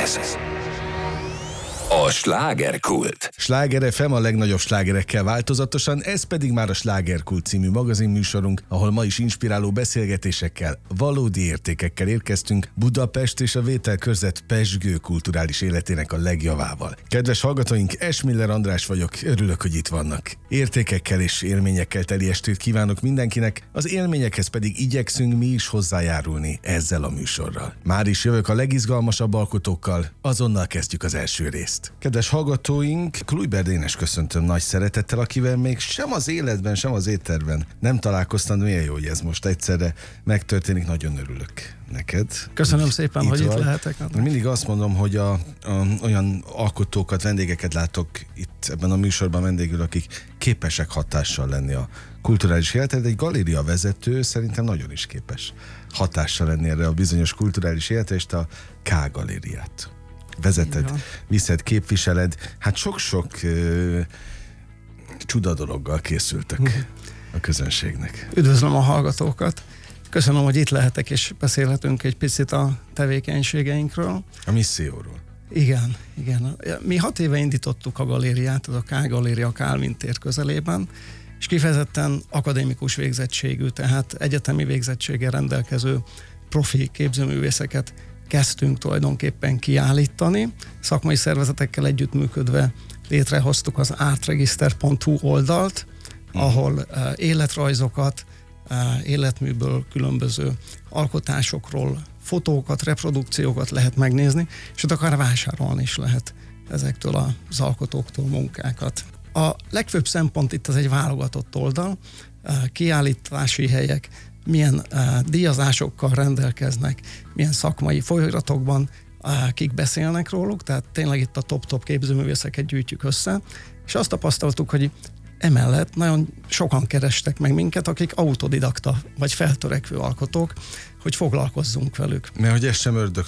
Ez a Slágerkult. Sláger FM a legnagyobb slágerekkel változatosan, ez pedig már a Slágerkult című magazinműsorunk, ahol ma is inspiráló beszélgetésekkel, valódi értékekkel érkeztünk Budapest és a vételkörzet pezsgő kulturális életének a legjavával. Kedves hallgatóink, Esmiller András vagyok, örülök, hogy itt vannak. Értékekkel és élményekkel teli estét kívánok mindenkinek, az élményekhez pedig igyekszünk mi is hozzájárulni ezzel a műsorral. Már is jövök a legizgalmasabb alkotókkal, azonnal kezdjük az első részt. Kedves hallgatóink, Kluiber Dénes köszöntöm nagy szeretettel, akivel még sem az életben, sem az étterben nem találkoztam, milyen jó, hogy ez most egyszerre megtörténik, nagyon örülök neked. Köszönöm szépen, hogy itt lehetek. Mindig azt mondom, hogy olyan alkotókat, vendégeket látok itt ebben a műsorban vendégül, akik képesek hatással lenni a kulturális életre, de egy galéria vezető szerintem nagyon is képes hatással lenni erre a bizonyos kulturális életre, és a K galériát vezeted, viszed, képviseled, hát sok-sok csuda dologgal készültek a közönségnek. Üdvözlöm a hallgatókat! Köszönöm, hogy itt lehetek, és beszélhetünk egy picit a tevékenységeinkről. A misszióról. Igen. Mi 6 éve indítottuk a galériát, az a K galéria Kálvin tér közelében, és kifejezetten akadémikus végzettségű, tehát egyetemi végzettséggel rendelkező profi képzőművészeket kezdtünk tulajdonképpen kiállítani. Szakmai szervezetekkel együttműködve létrehoztuk az artregister.hu oldalt, ahol életrajzokat, életműből különböző alkotásokról fotókat, reprodukciókat lehet megnézni, és ott akár vásárolni is lehet ezektől az alkotóktól munkákat. A legfőbb szempont itt az egy válogatott oldal, kiállítási helyek, milyen díjazásokkal rendelkeznek, milyen szakmai folyóiratokban kik beszélnek róluk, tehát tényleg itt a top-top képzőművészeket gyűjtjük össze, és azt tapasztaltuk, hogy emellett nagyon sokan kerestek meg minket, akik autodidakta vagy feltörekvő alkotók, hogy foglalkozzunk velük. Mert hogy ez sem ördög